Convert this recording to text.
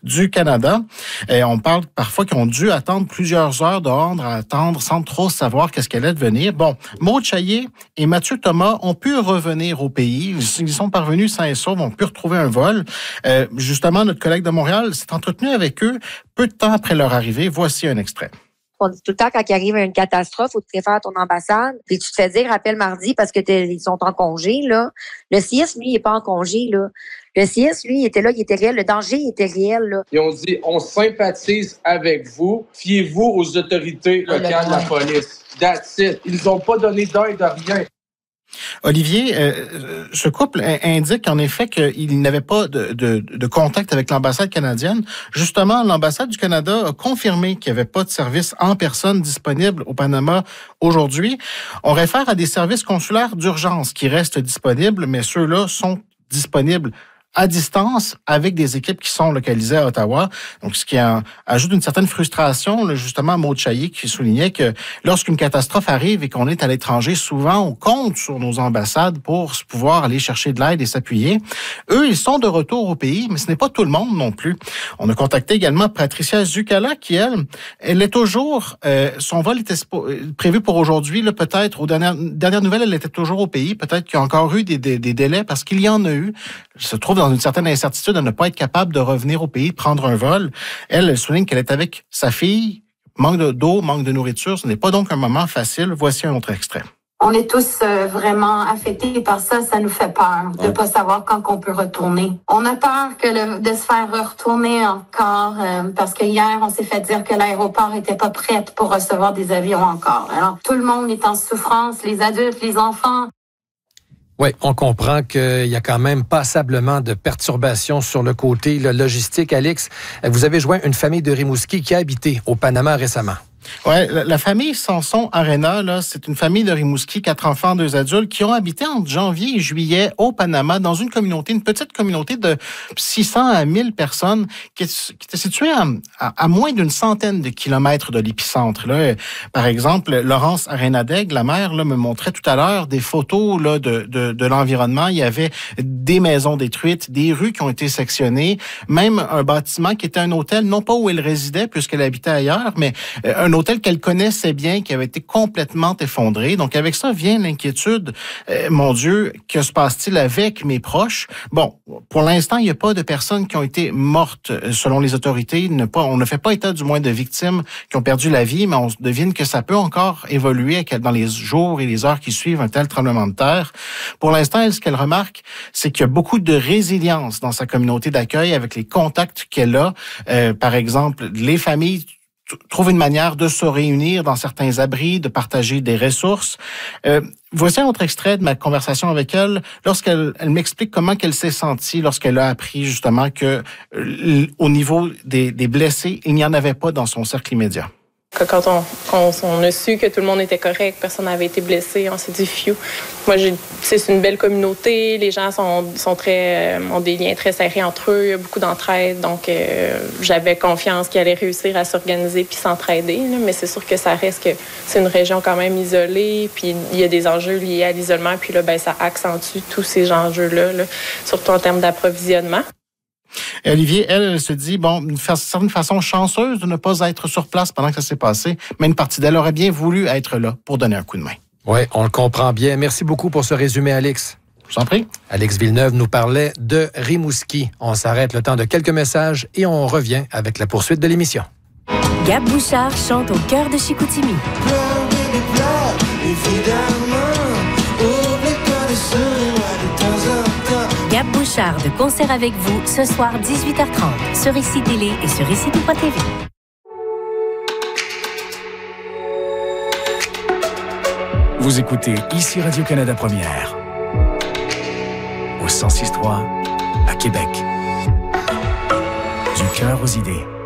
du Canada. Et on parle parfois qu'ils ont dû attendre plusieurs heures dehors à attendre sans trop savoir qu'est-ce qu'elle allait devenir. Bon, Maude Chaillé et Mathieu Thomas ont pu revenir au pays. Ils sont parvenus sains et saufs, ont pu retrouver un vol. Justement, notre collègue de Montréal s'est entretenu avec eux peu de temps après leur arrivée. Voici un extrait. On dit tout le temps, quand il arrive une catastrophe, il faut te préférer à ton ambassade. Puis tu te fais dire, appelle mardi parce que ils sont en congé, là. Le CIS, lui, il n'est pas en congé, là. Le CIS, lui, il était là, il était réel. Le danger, il était réel, là. Ils ont dit, on sympathise avec vous. Fiez-vous aux autorités locales de la police. That's it. Ils n'ont pas donné d'aide à rien. Olivier, ce couple indique en effet qu'il n'avait pas de contact avec l'ambassade canadienne. Justement, l'ambassade du Canada a confirmé qu'il n'y avait pas de service en personne disponible au Panama aujourd'hui. On réfère à des services consulaires d'urgence qui restent disponibles, mais ceux-là sont disponibles à distance avec des équipes qui sont localisées à Ottawa. Donc, ce qui ajoute une certaine frustration, là, justement, à Maude Chaillé qui soulignait que lorsqu'une catastrophe arrive et qu'on est à l'étranger, souvent, on compte sur nos ambassades pour pouvoir aller chercher de l'aide et s'appuyer. Eux, ils sont de retour au pays, mais ce n'est pas tout le monde non plus. On a contacté également Patricia Zucala qui, elle est toujours, son vol était prévu pour aujourd'hui, là, peut-être, aux dernières nouvelles, elle était toujours au pays. Peut-être qu'il y a encore eu des délais parce qu'il y en a eu. Elle se trouve dans une certaine incertitude à ne pas être capable de revenir au pays, de prendre un vol. Elle souligne qu'elle est avec sa fille. Manque d'eau, manque de nourriture. Ce n'est pas donc un moment facile. Voici un autre extrait. On est tous vraiment affectés par ça. Ça nous fait peur de pas savoir quand on peut retourner. On a peur de se faire retourner encore parce que hier, on s'est fait dire que l'aéroport était pas prêt pour recevoir des avions encore. Alors, tout le monde est en souffrance, les adultes, les enfants. Oui, on comprend qu'il y a quand même passablement de perturbations sur le côté logistique. Alex, vous avez joint une famille de Rimouski qui a habité au Panama récemment. Oui, la famille Sanson Arena, là, c'est une famille de Rimouski, 4 enfants, 2 adultes, qui ont habité entre janvier et juillet au Panama dans une petite communauté de 600 à 1000 personnes qui était située à moins d'une centaine de kilomètres de l'épicentre. Là. Par exemple, Laurence Arenadeg, la mère, là, me montrait tout à l'heure des photos là, de l'environnement. Il y avait des maisons détruites, des rues qui ont été sectionnées, même un bâtiment qui était un hôtel, non pas où elle résidait puisqu'elle habitait ailleurs, mais un hôtel qu'elle connaissait bien, qui avait été complètement effondré. Donc, avec ça vient l'inquiétude. Mon Dieu, que se passe-t-il avec mes proches? Bon, pour l'instant, il n'y a pas de personnes qui ont été mortes, selon les autorités. On ne fait pas état, du moins, de victimes qui ont perdu la vie, mais on devine que ça peut encore évoluer dans les jours et les heures qui suivent un tel tremblement de terre. Pour l'instant, ce qu'elle remarque, c'est qu'il y a beaucoup de résilience dans sa communauté d'accueil avec les contacts qu'elle a. Par exemple, les familles trouve une manière de se réunir dans certains abris, de partager des ressources. Voici un autre extrait de ma conversation avec elle lorsqu'elle m'explique comment elle s'est sentie lorsqu'elle a appris justement que au niveau des blessés, il n'y en avait pas dans son cercle immédiat. Quand on a su que tout le monde était correct, personne n'avait été blessé, on s'est dit « phew ». Moi, c'est une belle communauté, les gens ont des liens très serrés entre eux, il y a beaucoup d'entraide, donc j'avais confiance qu'ils allaient réussir à s'organiser puis s'entraider. Là, mais c'est sûr que ça reste que c'est une région quand même isolée, puis il y a des enjeux liés à l'isolement, puis là, ça accentue tous ces enjeux-là, là, surtout en termes d'approvisionnement. Et Olivier, elle se dit, d'une certaine façon chanceuse de ne pas être sur place pendant que ça s'est passé, mais une partie d'elle aurait bien voulu être là pour donner un coup de main. Oui, on le comprend bien. Merci beaucoup pour ce résumé, Alex. Je vous en prie. Alex Villeneuve nous parlait de Rimouski. On s'arrête le temps de quelques messages et on revient avec la poursuite de l'émission. Gab Bouchard chante au cœur de Chicoutimi. Gab Bouchard de concert avec vous ce soir 18h30 sur ICI Télé et sur ICI.tv. Vous écoutez ICI Radio-Canada Première au 106.3 à Québec. Du cœur aux idées.